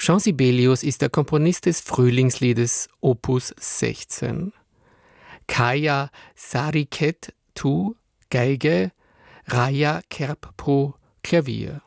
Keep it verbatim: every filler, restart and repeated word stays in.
Jean Sibelius ist der Komponist des Frühlingsliedes Opus sechzehn. Kaja Sariket Tu, Geige, Raja Kerppo, Klavier.